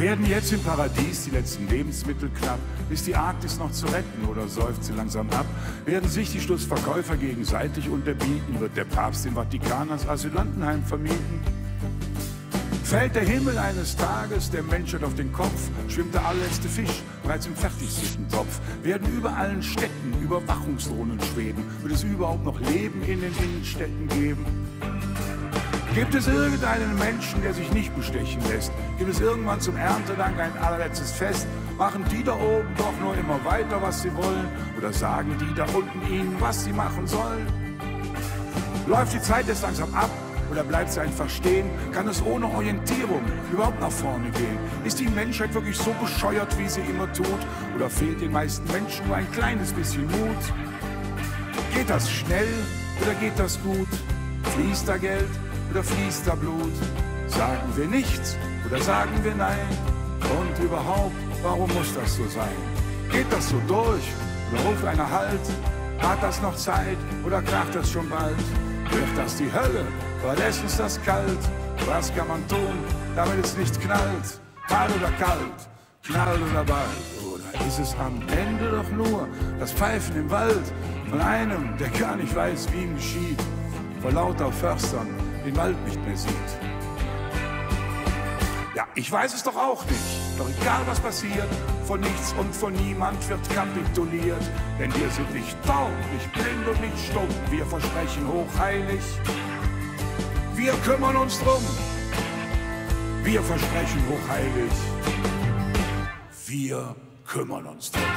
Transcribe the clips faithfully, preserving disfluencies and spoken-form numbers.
Werden jetzt im Paradies die letzten Lebensmittel knapp? Ist die Arktis noch zu retten oder säuft sie langsam ab? Werden sich die Schlussverkäufer gegenseitig unterbieten? Wird der Papst den Vatikan als Asylantenheim vermieten? Fällt der Himmel eines Tages der Menschheit auf den Kopf? Schwimmt der allerletzte Fisch bereits im Fertigsichtentopf? Werden über allen Städten Überwachungsdrohnen schweben? Wird es überhaupt noch Leben in den Innenstädten geben? Gibt es irgendeinen Menschen, der sich nicht bestechen lässt? Gibt es irgendwann zum Erntedank ein allerletztes Fest? Machen die da oben doch nur immer weiter, was sie wollen? Oder sagen die da unten ihnen, was sie machen sollen? Läuft die Zeit jetzt langsam ab? Oder bleibt sie einfach stehen? Kann es ohne Orientierung überhaupt nach vorne gehen? Ist die Menschheit wirklich so bescheuert, wie sie immer tut? Oder fehlt den meisten Menschen nur ein kleines bisschen Mut? Geht das schnell oder geht das gut? Fließt da Geld oder fließt da Blut? Sagen wir nichts oder sagen wir nein? Und überhaupt, warum muss das so sein? Geht das so durch oder ruft einer Halt? Hat das noch Zeit oder kracht das schon bald? Wird das die Hölle oder lässt uns das kalt? Was kann man tun, damit es nicht knallt? Kalt oder kalt, Knall oder Ball? Oder ist es am Ende doch nur das Pfeifen im Wald von einem, der gar nicht weiß, wie ihm geschieht, vor lauter Förstern den Wald nicht mehr sieht? Ja, ich weiß es doch auch nicht, doch egal was passiert, von nichts und von niemand wird kapituliert. Denn wir sind nicht taub, nicht blind und nicht stumm, wir versprechen hochheilig, wir kümmern uns drum. Wir versprechen hochheilig, wir kümmern uns drum.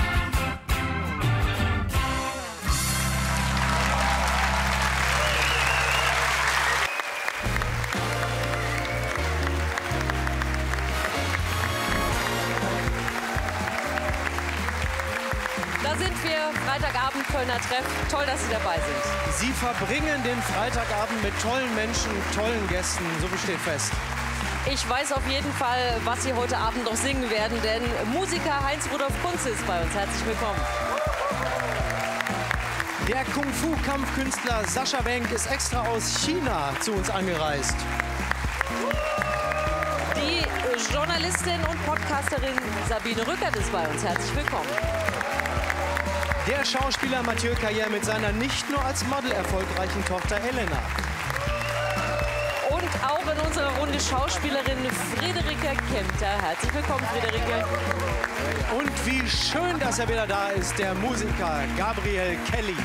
Da sind wir, Freitagabend Kölner Treff. Toll, dass Sie dabei sind. Sie verbringen den Freitagabend mit tollen Menschen, tollen Gästen, so besteht fest. Ich weiß auf jeden Fall, was Sie heute Abend noch singen werden, denn Musiker Heinz-Rudolf Kunze ist bei uns. Herzlich willkommen. Der Kung-Fu-Kampfkünstler Sascha Wenk ist extra aus China zu uns angereist. Die Journalistin und Podcasterin Sabine Rückert ist bei uns. Herzlich willkommen. Der Schauspieler Mathieu Kaye mit seiner nicht nur als Model erfolgreichen Tochter Elena. Und auch in unserer Runde Schauspielerin Friederike Kempter. Herzlich willkommen, Friederike. Und wie schön, dass er wieder da ist, der Musiker Gabriel Kelly.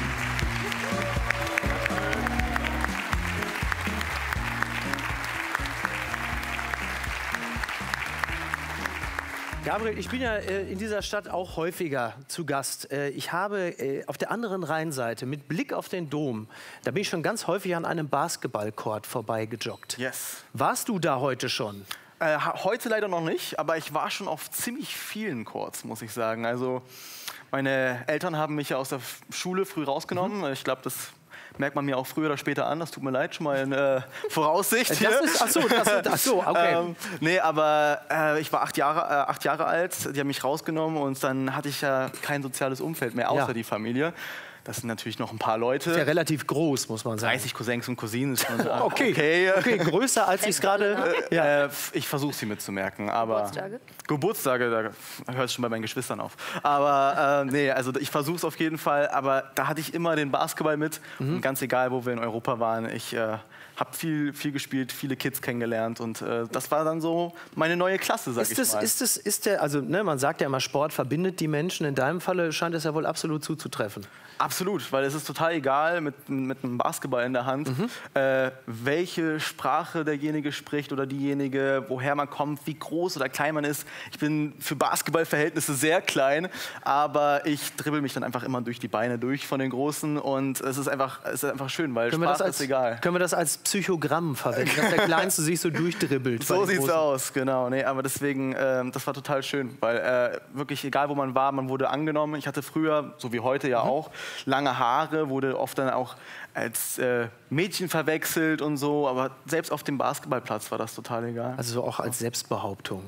Gabriel, ich bin ja äh, in dieser Stadt auch häufiger zu Gast. Äh, ich habe äh, auf der anderen Rheinseite mit Blick auf den Dom, da bin ich schon ganz häufig an einem Basketballcourt vorbeigejoggt. Yes. Warst du da heute schon? Äh, heute leider noch nicht, aber ich war schon auf ziemlich vielen Courts, muss ich sagen. Also meine Eltern haben mich ja aus der Schule früh rausgenommen. Mhm. Ich glaube, das merkt man mir auch früher oder später an. Das tut mir leid, schon mal in äh, Voraussicht. Das ist, ach so, das ist, ach so, okay. ähm, nee, aber äh, ich war acht Jahre, äh, acht Jahre alt. Die haben mich rausgenommen und dann hatte ich ja kein soziales Umfeld mehr, außer ja. die Familie. Das sind natürlich noch ein paar Leute. Das ist ja relativ groß, muss man sagen. dreißig Cousins und Cousinen. Ist schon so, okay. okay, okay, größer als ich es gerade. Äh, ja. äh, ich versuche sie mitzumerken, aber Geburtstage? Geburtstage, da hört es schon bei meinen Geschwistern auf. Aber äh, nee, also ich versuche es auf jeden Fall. Aber da hatte ich immer den Basketball mit. Mhm. Und ganz egal, wo wir in Europa waren, ich äh, habe viel, viel gespielt, viele Kids kennengelernt und äh, das war dann so meine neue Klasse, sag ist ich das, mal. Ist das, ist der, also ne, man sagt ja immer, Sport verbindet die Menschen. In deinem Falle scheint es ja wohl absolut zuzutreffen. Absolut, weil es ist total egal mit, mit einem Basketball in der Hand, mhm. äh, welche Sprache derjenige spricht oder diejenige, woher man kommt, wie groß oder klein man ist. Ich bin für Basketballverhältnisse sehr klein, aber ich dribbel mich dann einfach immer durch die Beine durch von den Großen und es ist einfach, es ist einfach schön, weil können Spaß als, ist egal. Können wir das als Psychogramm verwenden, dass der Kleinste sich so durchdribbelt? So sieht's Großen. aus, genau. Nee, aber deswegen, äh, das war total schön, weil äh, wirklich egal, wo man war, man wurde angenommen. Ich hatte früher, so wie heute ja mhm. auch, lange Haare, wurde oft dann auch als äh, Mädchen verwechselt und so, aber selbst auf dem Basketballplatz war das total egal. Also so auch als Selbstbehauptung.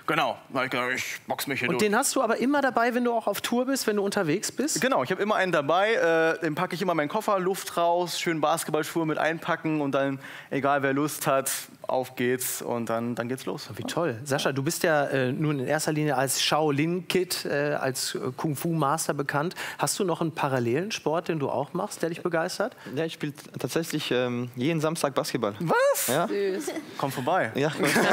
Genau, ich box mich hier Und durch. den hast du aber immer dabei, wenn du auch auf Tour bist, wenn du unterwegs bist? Genau, ich habe immer einen dabei, äh, den packe ich immer in meinen Koffer, Luft raus, schön Basketballschuhe mit einpacken und dann, egal wer Lust hat, auf geht's und dann, dann geht's los. Wie toll. Sascha, du bist ja äh, nun in erster Linie als Shaolin-Kid, äh, als äh, Kung-Fu-Master bekannt. Hast du noch einen parallelen Sport, den du auch machst, der dich begeistert? Ja, ich spiele tatsächlich ähm, jeden Samstag Basketball. Was? Ja. Süß. Komm vorbei. Ja.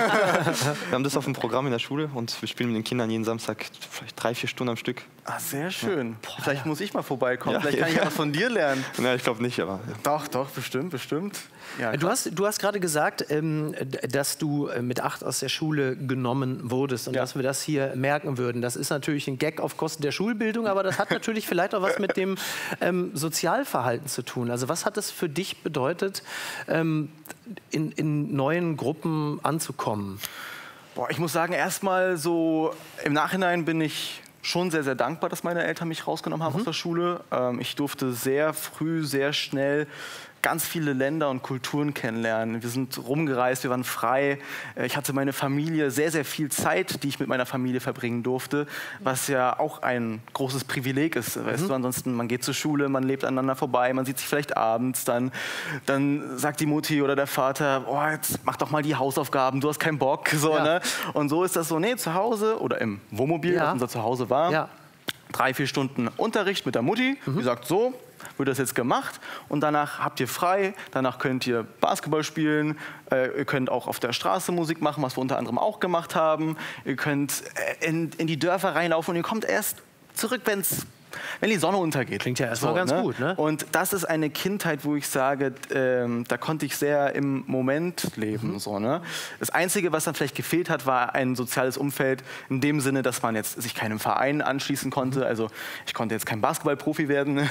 Wir haben das auf dem Programm in der Schule und wir spielen mit den Kindern jeden Samstag vielleicht drei, vier Stunden am Stück. Ah, sehr schön. Boah, vielleicht muss ich mal vorbeikommen. Ja, Vielleicht kann ja. ich ja was von dir lernen. Na, ich glaube nicht, aber. Ja. Doch, doch, bestimmt, bestimmt. Ja, Du hast, du hast gerade gesagt, ähm, dass du äh, mit acht aus der Schule genommen wurdest und Ja. dass wir das hier merken würden. Das ist natürlich ein Gag auf Kosten der Schulbildung, aber das hat natürlich vielleicht auch was mit dem ähm, Sozialverhalten zu tun. Also was hat es für dich bedeutet, ähm, in, in neuen Gruppen anzukommen? Boah, ich muss sagen, erstmal so im Nachhinein bin ich schon sehr, sehr dankbar, dass meine Eltern mich rausgenommen haben Mhm. aus der Schule. Ähm, ich durfte sehr früh, sehr schnell ganz viele Länder und Kulturen kennenlernen. Wir sind rumgereist, wir waren frei. Äh, Ich hatte meine Familie, sehr, sehr viel Zeit, die ich mit meiner Familie verbringen durfte, was ja auch ein großes Privileg ist. Weißt Mhm. du, ansonsten, man geht zur Schule, man lebt aneinander vorbei, man sieht sich vielleicht abends, dann, dann sagt die Mutti oder der Vater, oh, jetzt mach doch mal die Hausaufgaben, du hast keinen Bock. So, Ja. ne? Und so ist das so, nee, zu Hause oder im Wohnmobil, Ja. das unser Zuhause war, Ja. drei, vier Stunden Unterricht mit der Mutti, die sagt so, wird das jetzt gemacht und danach habt ihr frei, danach könnt ihr Basketball spielen, äh, ihr könnt auch auf der Straße Musik machen, was wir unter anderem auch gemacht haben, ihr könnt äh, in, in die Dörfer reinlaufen und ihr kommt erst zurück, wenn's wenn die Sonne untergeht. Klingt ja erstmal ganz gut, ne? Und das ist eine Kindheit, wo ich sage, ähm, da konnte ich sehr im Moment leben. Mhm. So, ne? Das Einzige, was dann vielleicht gefehlt hat, war ein soziales Umfeld in dem Sinne, dass man jetzt sich keinem Verein anschließen konnte. Mhm. Also ich konnte jetzt kein Basketballprofi werden,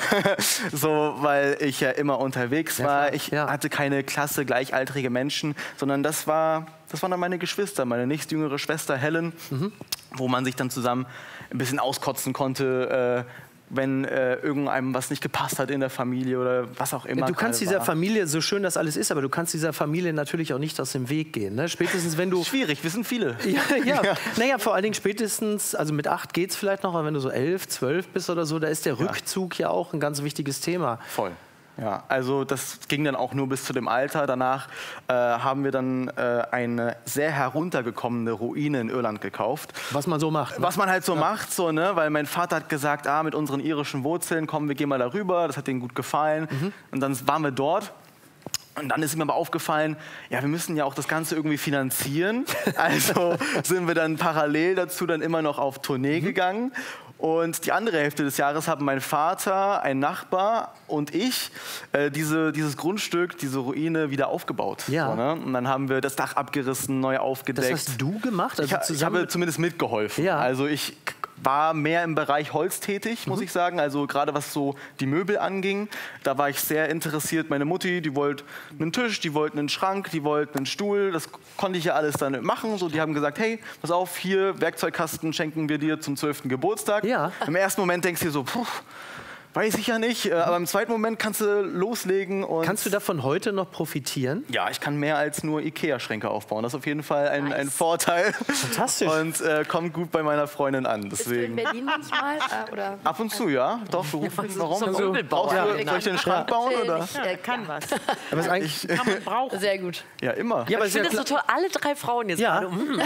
so, weil ich ja immer unterwegs Ja, war. klar. Ich Ja. hatte keine Klasse gleichaltrige Menschen, sondern das war, das waren dann meine Geschwister, meine nächstjüngere Schwester Helen, Mhm. wo man sich dann zusammen ein bisschen auskotzen konnte, äh, wenn äh, irgendeinem was nicht gepasst hat in der Familie oder was auch immer. Du kannst gerade dieser war. Familie, so schön das alles ist, aber du kannst dieser Familie natürlich auch nicht aus dem Weg gehen. Ne? Spätestens wenn du... Schwierig, wir sind viele. Ja, ja. Naja, vor allen Dingen spätestens, also mit acht geht es vielleicht noch, aber wenn du so elf, zwölf bist oder so, da ist der Rückzug ja auch ein ganz wichtiges Thema. Voll. Ja, also das ging dann auch nur bis zu dem Alter. Danach äh, haben wir dann äh, eine sehr heruntergekommene Ruine in Irland gekauft. Was man so macht. Ne? Was man halt so macht, so, ne? Weil mein Vater hat gesagt, ah, mit unseren irischen Wurzeln, komm, wir gehen mal darüber. Das hat denen gut gefallen. Und dann waren wir dort. Und dann ist mir aber aufgefallen, ja, wir müssen ja auch das Ganze irgendwie finanzieren. Also sind wir dann parallel dazu dann immer noch auf Tournee gegangen. Und die andere Hälfte des Jahres haben mein Vater, ein Nachbar und ich äh, diese, dieses Grundstück, diese Ruine wieder aufgebaut. Ja. So, ne? Und dann haben wir das Dach abgerissen, neu aufgedeckt. Das hast du gemacht? Ich, ha- ich zusammen habe mit- zumindest mitgeholfen. Ja. Also ich k- war mehr im Bereich Holz tätig, muss ich sagen. Also gerade was so die Möbel anging, da war ich sehr interessiert. Meine Mutti, die wollte einen Tisch, die wollte einen Schrank, die wollte einen Stuhl. Das konnte ich ja alles dann machen. So, die haben gesagt, hey, pass auf, hier, Werkzeugkasten schenken wir dir zum zwölften Geburtstag. Ja. Im ersten Moment denkst du dir so, puh, weiß ich ja nicht. Äh, Aber im zweiten Moment kannst du loslegen. Und Kannst du davon heute noch profitieren? ja, ich kann mehr als nur Ikea-Schränke aufbauen. Das ist auf jeden Fall ein, ein Vorteil. Fantastisch. Und äh, kommt gut bei meiner Freundin an. Bist du in Deswegen. Berlin manchmal? Äh, oder? Ab und zu, ja. Doch, beruflich. Warum? so ein Warum? Möbelbauer. Brauchst du, Ja. soll ich den Schrank bauen? Oder? Ich, äh, Kann was. Aber es ist eigentlich, Kann man brauchen. Sehr gut. Ja, immer. ja, aber Ich es ist ja finde es so klar- toll, alle drei Frauen jetzt Ja. gerade. Mm.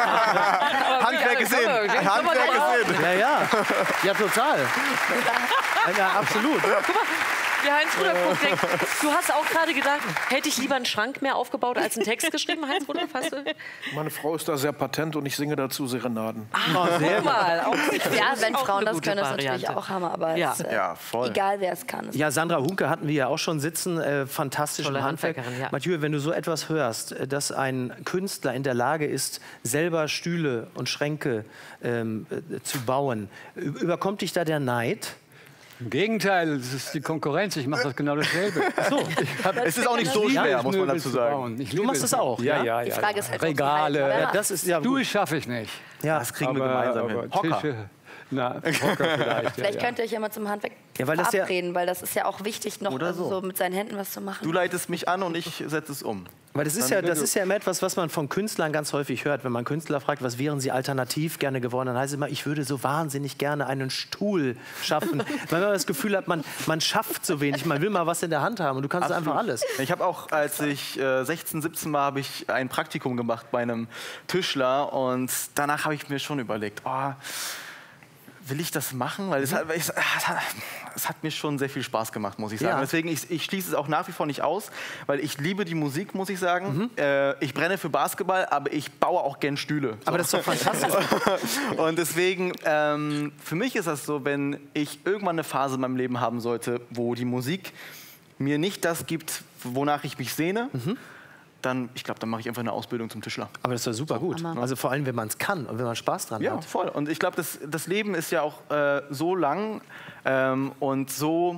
Handwerk ist in. Handwerk ist in. Ja, ja. Ja, total. Ja, absolut. Wie Heinz Rudolph denkt, du hast auch gerade gedacht, hätte ich lieber einen Schrank mehr aufgebaut als einen Text geschrieben, Heinz Rudolph? Hast du? Meine Frau ist da sehr patent und ich singe dazu Serenaden. Guck mal, auch ja, wenn auch Frauen eine das gute können, das natürlich Variante. auch haben, aber Ja. es, äh, Ja, voll. egal wer es kann. Es Ja, Sandra Hunke hatten wir ja auch schon sitzen. Äh, fantastisch Tolle im Handwerk. Handwerkerin, ja. Mathieu, wenn du so etwas hörst, äh, dass ein Künstler in der Lage ist, selber Stühle und Schränke ähm, äh, zu bauen, ü- überkommt dich da der Neid? Im Gegenteil, es ist die Konkurrenz. Ich mache das genau dasselbe. So. Es ist auch nicht so schwer, muss man dazu sagen. Ich Du machst das auch, Ja, ja? ja, ja. Die Frage ist halt, ob sie Regale. halt- Ja, das ist ja Du gut. schaffe ich nicht. Ja. Das kriegen wir aber, gemeinsam hin. aber Hocker. Tische, na, Hocker vielleicht. Vielleicht ja, könnt ihr euch ja mal zum Handwerk Ja, weil das ja- verabreden, weil das ist ja auch wichtig, noch Oder also so. so mit seinen Händen was zu machen. Du leitest mich an und ich setze es um. Weil das ist, ja, das ist ja immer etwas, was man von Künstlern ganz häufig hört. Wenn man Künstler fragt, was wären sie alternativ gerne geworden, dann heißt es immer, ich würde so wahnsinnig gerne einen Stuhl schaffen. Weil man das Gefühl hat, man, man schafft so wenig, man will mal was in der Hand haben und du kannst Absolut. einfach alles. Ich habe auch, als ich äh, sechzehn, siebzehn war, habe ich ein Praktikum gemacht bei einem Tischler und danach habe ich mir schon überlegt, oh, will ich das machen? Weil es hat, es, hat, es hat mir schon sehr viel Spaß gemacht, muss ich sagen. Ja. Deswegen, ich, ich schließe es auch nach wie vor nicht aus, weil ich liebe die Musik, muss ich sagen. Mhm. Äh, ich brenne für Basketball, aber ich baue auch gern Stühle. So. Aber das ist doch fantastisch. Und deswegen, ähm, für mich ist das so, wenn ich irgendwann eine Phase in meinem Leben haben sollte, wo die Musik mir nicht das gibt, wonach ich mich sehne, mhm. dann, ich glaube, dann mache ich einfach eine Ausbildung zum Tischler. Aber das ist ja super gut. Also vor allem, wenn man es kann und wenn man Spaß dran ja, hat. Ja, voll. Und ich glaube, das, das Leben ist ja auch äh, so lang ähm, und so...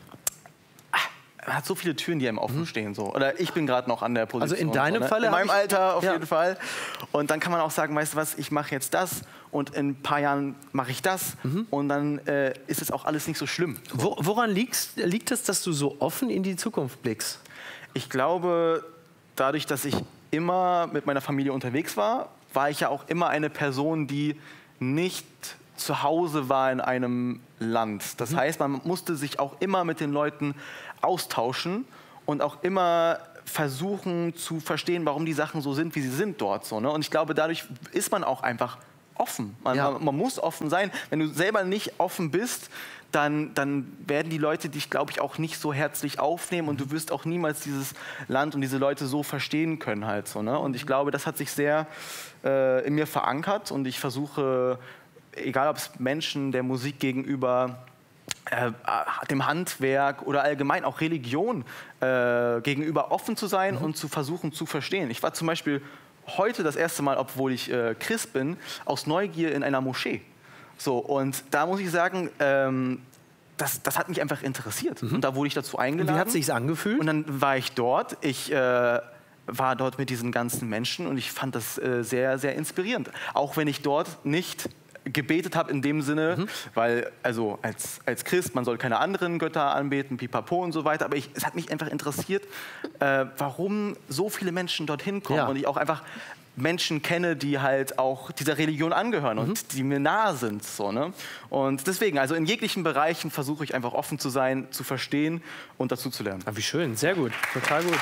Man hat so viele Türen, die einem offen stehen. So. Oder ich bin gerade noch an der Position. Also in deinem so, ne? Falle? In meinem ich, Alter auf ja. jeden Fall. Und dann kann man auch sagen, weißt du was, ich mache jetzt das und in ein paar Jahren mache ich das. Mhm. Und dann äh, ist es auch alles nicht so schlimm. Wo, woran liegst, liegt es, dass du so offen in die Zukunft blickst? Ich glaube, dadurch, dass ich immer mit meiner Familie unterwegs war, war ich ja auch immer eine Person, die nicht zu Hause war in einem Land. Das mhm. heißt, man musste sich auch immer mit den Leuten austauschen und auch immer versuchen zu verstehen, warum die Sachen so sind, wie sie sind dort. So, ne? Und ich glaube, dadurch ist man auch einfach offen. Man, ja. man, man muss offen sein. Wenn du selber nicht offen bist, dann, dann werden die Leute dich, glaube ich, auch nicht so herzlich aufnehmen und du wirst auch niemals dieses Land und diese Leute so verstehen können. Halt, so, ne? Und ich glaube, das hat sich sehr äh, in mir verankert und ich versuche, egal ob es Menschen der Musik gegenüber, äh, dem Handwerk oder allgemein auch Religion äh, gegenüber offen zu sein mhm. und zu versuchen zu verstehen. Ich war zum Beispiel heute das erste Mal, obwohl ich äh, Christ bin, aus Neugier in einer Moschee. So, und da muss ich sagen, ähm, das, das hat mich einfach interessiert. Mhm. Und da wurde ich dazu eingeladen. Und wie hat es sich angefühlt? Und dann war ich dort. Ich äh, war dort mit diesen ganzen Menschen und ich fand das äh, sehr, sehr inspirierend. Auch wenn ich dort nicht gebetet habe in dem Sinne, mhm. weil also als, als Christ, man soll keine anderen Götter anbeten, pipapo und so weiter, aber ich, es hat mich einfach interessiert, äh, warum so viele Menschen dorthin kommen ja. und ich auch einfach Menschen kenne, die halt auch dieser Religion angehören mhm. und die mir nahe sind. So, ne? Und deswegen, also in jeglichen Bereichen versuche ich einfach offen zu sein, zu verstehen und dazu zu lernen. Ah, wie schön, sehr gut, total gut.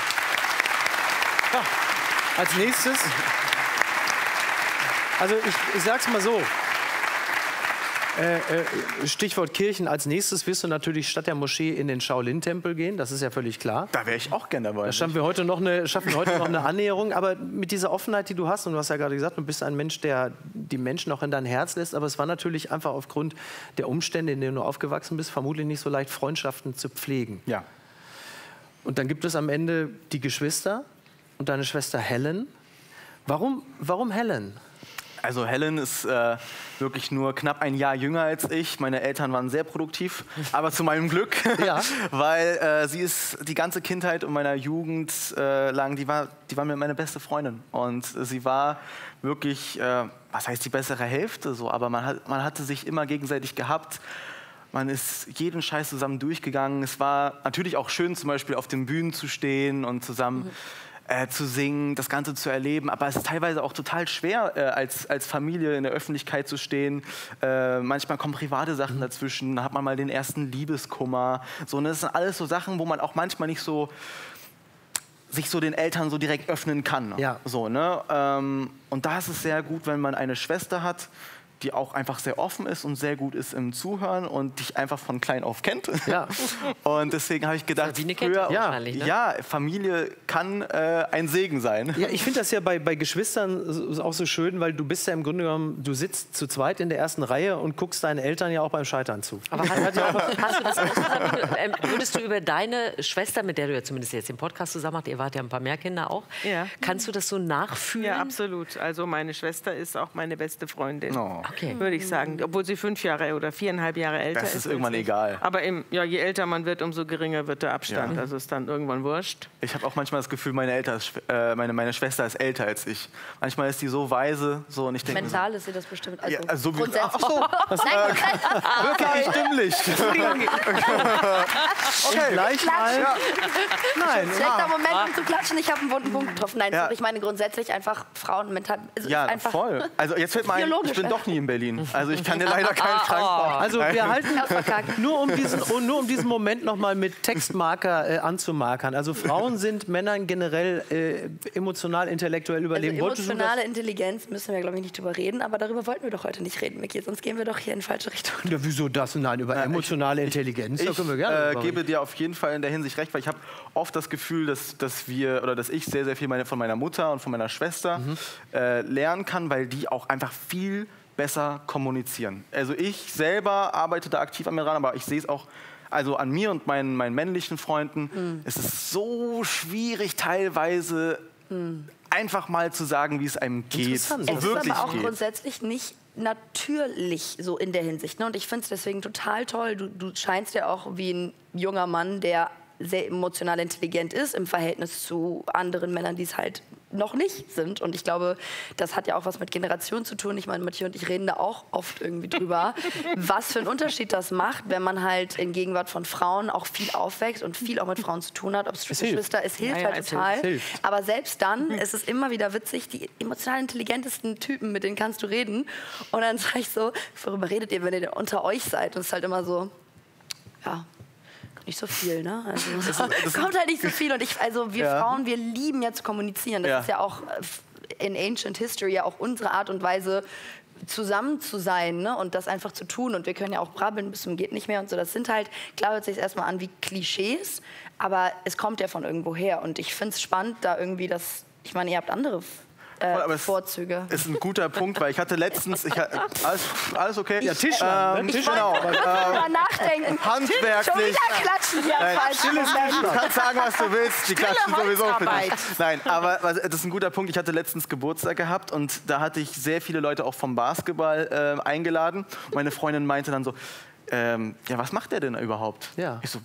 Ja, als nächstes, also ich, ich sag's mal so, Äh, äh, Stichwort Kirchen. Als nächstes wirst du natürlich statt der Moschee in den Shaolin-Tempel gehen. Das ist ja völlig klar. Da wäre ich auch gerne dabei. Da schaffen wir heute noch eine, schaffen wir heute noch eine Annäherung. Aber mit dieser Offenheit, die du hast, und du hast ja gerade gesagt, du bist ein Mensch, der die Menschen auch in dein Herz lässt. Aber es war natürlich einfach aufgrund der Umstände, in denen du aufgewachsen bist, vermutlich nicht so leicht, Freundschaften zu pflegen. Ja. Und dann gibt es am Ende die Geschwister und deine Schwester Helen. Warum, warum Helen? Also Helen ist äh, wirklich nur knapp ein Jahr jünger als ich. Meine Eltern waren sehr produktiv, aber zu meinem Glück, ja. weil äh, sie ist die ganze Kindheit und meiner Jugend äh, lang, die war, die war mir meine beste Freundin. Und sie war wirklich, äh, was heißt die bessere Hälfte so, aber man, hat, man hatte sich immer gegenseitig gehabt. Man ist jeden Scheiß zusammen durchgegangen. Es war natürlich auch schön, zum Beispiel auf den Bühnen zu stehen und zusammen mhm. Äh, zu singen, das Ganze zu erleben. Aber es ist teilweise auch total schwer, äh, als, als Familie in der Öffentlichkeit zu stehen. Äh, manchmal kommen private Sachen dazwischen. Da hat man mal den ersten Liebeskummer. So, und das sind alles so Sachen, wo man auch manchmal nicht so sich so den Eltern so direkt öffnen kann. Ja. So, ne? ähm, und da ist es sehr gut, wenn man eine Schwester hat, die auch einfach sehr offen ist und sehr gut ist im Zuhören und dich einfach von klein auf kennt. Ja. Und deswegen habe ich gedacht, wie eine Kette früher, wahrscheinlich, ne? ja, Familie kann äh, ein Segen sein. Ja, ich finde das ja bei, bei Geschwistern auch so schön, weil du bist ja im Grunde genommen, du sitzt zu zweit in der ersten Reihe und guckst deinen Eltern ja auch beim Scheitern zu. Aber hast, ja auch, hast du das auch zusammen, ähm, würdest du über deine Schwester, mit der du ja zumindest jetzt den Podcast zusammen macht, ihr wart ja ein paar mehr Kinder auch, ja. kannst du das so nachfühlen? Ja, absolut. Also meine Schwester ist auch meine beste Freundin. Oh. okay. würde ich sagen. Obwohl sie fünf Jahre oder viereinhalb Jahre älter ist. Das ist irgendwann egal. Aber im, ja, je älter man wird, umso geringer wird der Abstand. Ja. Also ist dann irgendwann wurscht. Ich habe auch manchmal das Gefühl, meine, Eltern ist, äh, meine, meine Schwester ist älter als ich. Manchmal ist die so weise. So, und ich denke Mental ist sie das bestimmt. Also ja, also so wie, grundsätzlich. ach so, das, äh, wirklich stimmlich. Okay, gleich mal. Ja. Nein, Schlechter Moment, um zu klatschen. Ich habe einen wunden Punkt getroffen. Nein, Ja. sorry, ich meine grundsätzlich einfach Frauen mental. Also Ja, einfach voll. Also jetzt fällt mir ein, ich biologisch bin einfach. doch nie in Berlin. Also ich kann dir leider keinen Schrank bauen. Also wir halten verkackt. nur um diesen, oh, nur um diesen Moment noch mal mit Textmarker äh, anzumarkern. Also Frauen sind Männern generell äh, emotional, intellektuell überlegen. Also Wolltest du das- emotionale Intelligenz müssen wir, glaube ich, nicht drüber reden. Aber darüber wollten wir doch heute nicht reden, Micky. Sonst gehen wir doch hier in falsche Richtung. Ja, wieso das? Nein, über emotionale Intelligenz. Da Ich können wir gerne äh, drüber gebe reden. dir auf jeden Fall in der Hinsicht recht, weil ich habe oft das Gefühl, dass, dass wir oder dass ich sehr, sehr viel meine, von meiner Mutter und von meiner Schwester Mhm. äh, lernen kann, weil die auch einfach viel besser kommunizieren. Also ich selber arbeite da aktiv an mir dran, aber ich sehe es auch also an mir und meinen, meinen männlichen Freunden. Mhm. Es ist so schwierig teilweise einfach mal zu sagen, wie es einem geht. Interessant. So Es ist wirklich aber auch geht. grundsätzlich nicht natürlich so in der Hinsicht. Ne? Und ich finde es deswegen total toll. Du, du scheinst ja auch wie ein junger Mann, der sehr emotional intelligent ist im Verhältnis zu anderen Männern, die es halt noch nicht sind. Und ich glaube, das hat ja auch was mit Generation zu tun. Ich meine, Matthias und ich reden da auch oft irgendwie drüber, was für einen Unterschied das macht, wenn man halt in Gegenwart von Frauen auch viel aufwächst und viel auch mit Frauen zu tun hat. Ob es hilft. Geschwister, es hilft Ja, ja, halt es total. hilft. Es hilft. Aber selbst dann ist es immer wieder witzig, die emotional intelligentesten Typen, mit denen kannst du reden. Und dann sage ich so, worüber redet ihr, wenn ihr unter euch seid? Und es ist halt immer so, ja, nicht so viel, ne? Also, kommt halt nicht so viel. Und ich, also wir Ja. Frauen, wir lieben ja zu kommunizieren. Das Ja. ist ja auch äh, in Ancient History ja auch unsere Art und Weise, zusammen zu sein, ne? Und das einfach zu tun. Und wir können ja auch brabbeln bis zum geht nicht mehr und so. Das sind halt, klar hört sich erstmal an wie Klischees, aber es kommt ja von irgendwo her. Und ich finde es spannend, da irgendwie das, ich meine, ihr habt andere äh, Voll, aber es Vorzüge. Ist ein guter Punkt, weil ich hatte letztens, ich, hatte- alles, alles okay? Ja, Tischler, Ähm, ne? Ich genau. wollte drüber nachdenken. Schon Handwerklich. wieder klatschen hier Nein, am falschen Moment. Du kannst sagen, was du willst. Die klatschen sowieso für Holzarbeit. dich. Nein, aber was- das ist ein guter Punkt. Ich hatte letztens Geburtstag gehabt und da hatte ich sehr viele Leute auch vom Basketball äh, eingeladen. Und meine Freundin meinte dann so, ähm, ja, was macht der denn überhaupt? Ja. Ich so,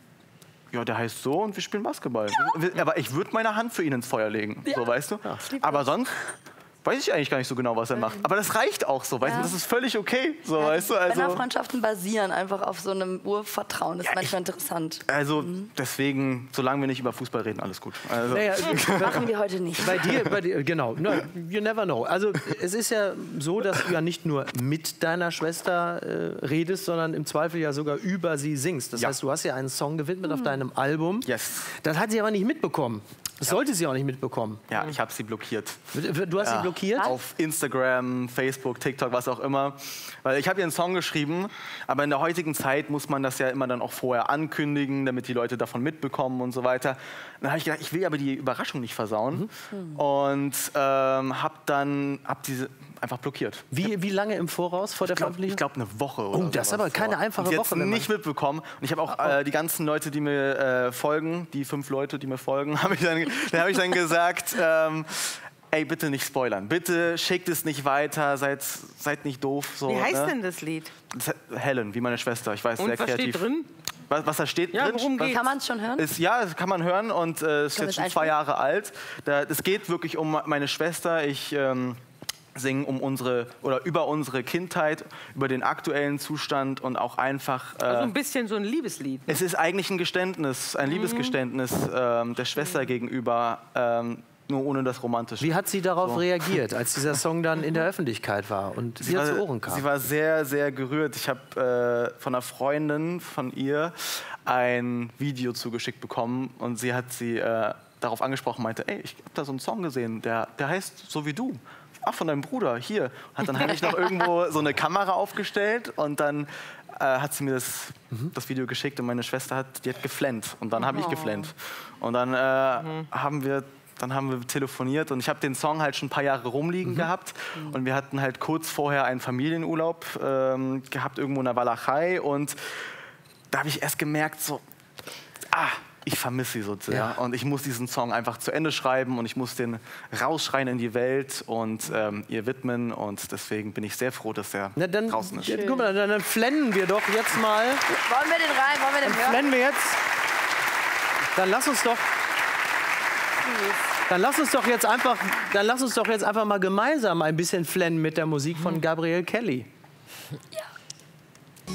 ja, der heißt so und wir spielen Basketball. Aber ich würde meine Hand für ihn ins Feuer legen, so weißt du. Aber sonst weiß ich eigentlich gar nicht so genau, was er macht. Aber das reicht auch so, weißt du. Ja. Das ist völlig okay, so weißt du. Also, Männerfreundschaften basieren einfach auf so einem Urvertrauen. Das ist manchmal interessant. also deswegen, solange wir nicht über Fußball reden, alles gut. Also, Naja, Machen wir heute nicht. bei dir, bei dir, genau. No, you never know. Also es ist ja so, dass du ja nicht nur mit deiner Schwester äh, redest, sondern im Zweifel ja sogar über sie singst. Das Ja. heißt, du hast ja einen Song gewidmet auf deinem Album. Yes. Das hat sie aber nicht mitbekommen. Das sollte sie auch nicht mitbekommen. Ja, ich habe sie blockiert. Du hast sie blockiert? Auf Instagram, Facebook, TikTok, was auch immer. Weil ich habe ihr einen Song geschrieben, aber in der heutigen Zeit muss man das ja immer dann auch vorher ankündigen, damit die Leute davon mitbekommen und so weiter. Dann habe ich gedacht, ich will aber die Überraschung nicht versauen. Mhm. Und ähm, habe dann hab diese einfach blockiert. Wie, wie lange im Voraus vor der Ich glaube, Veröffentlichung? glaub, eine Woche oder Oh, das ist sowas aber keine vor. einfache Und sie Woche, hat's wenn man- nicht mitbekommen. Und ich habe auch äh, die ganzen Leute, die mir äh, folgen, die fünf Leute, die mir folgen, habe ich dann, dann, hab ich dann gesagt, ähm, ey, bitte nicht spoilern. Bitte schickt es nicht weiter, seid, seid nicht doof. So, Wie heißt ne? denn das Lied? Das hat- Helen, wie meine Schwester. Ich weiß, Und sehr was kreativ. steht drin? Was, was da steht Ja, drin? worum was- geht's? Kann man es schon hören? Ist, ja, das kann man hören und äh, ist Können jetzt wir schon es zwei einspielen? Jahre alt. Da, es geht wirklich um meine Schwester. Ich ähm, singe um unsere oder über unsere Kindheit, über den aktuellen Zustand und auch einfach. Äh, Also ein bisschen so ein Liebeslied. es ist eigentlich ein Geständnis, ein Liebesgeständnis ähm, der Schwester gegenüber. Ähm, nur ohne das Romantische. Wie hat sie darauf So. reagiert, als dieser Song dann in der Öffentlichkeit war und sie war, zu Ohren kam? sie war sehr, sehr gerührt. Ich habe äh, von einer Freundin von ihr ein Video zugeschickt bekommen und sie hat sie äh, darauf angesprochen, meinte, ey, ich habe da so einen Song gesehen, der, der heißt so wie du. Ach, von deinem Bruder, hier. Und dann habe ich noch irgendwo so eine Kamera aufgestellt und dann äh, hat sie mir das, das Video geschickt und meine Schwester hat, die hat geflennt und dann habe ich geflennt. Und dann äh, haben wir Dann haben wir telefoniert und ich habe den Song halt schon ein paar Jahre rumliegen gehabt. Und wir hatten halt kurz vorher einen Familienurlaub ähm, gehabt, irgendwo in der Walachei. Und da habe ich erst gemerkt, so, ah, ich vermisse sie so sehr. Ja. Und ich muss diesen Song einfach zu Ende schreiben und ich muss den rausschreien in die Welt und ähm, ihr widmen. Und deswegen bin ich sehr froh, dass der Na, dann, draußen ist. ja, guck mal, dann, dann flennen wir doch jetzt mal. Wollen wir den rein? Wollen wir den hören? Flennen wir jetzt. Dann lass uns doch. Dann lass uns doch jetzt einfach, dann lass uns doch jetzt einfach mal gemeinsam ein bisschen flennen mit der Musik von Gabrielle Kelly. Ja.